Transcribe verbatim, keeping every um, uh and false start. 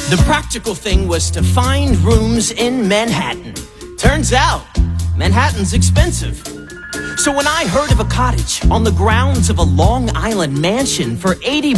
The practical thing was to find rooms in Manhattan. Turns out, Manhattan's expensive. So when I heard of a cottage on the grounds of a Long Island mansion for eighty